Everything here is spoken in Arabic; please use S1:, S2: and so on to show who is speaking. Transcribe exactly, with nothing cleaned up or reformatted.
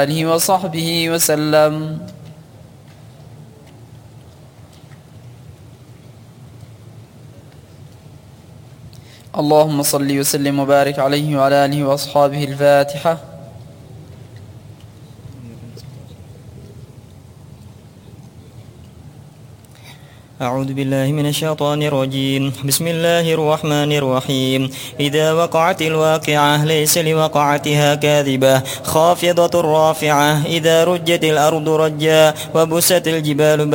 S1: آله وصحبه وسلم. اللهم صل وسلم وبارك عليه وعلى آله وأصحابه. الفاتحة.
S2: أعوذ بالله من الشيطان الرجيم. بسم الله الرحمن الرحيم. إذا وقعت الواقعة ليس لوقعتها كاذبة خافضة رافعة. إذا رجت الأرض رجا وبست الجبال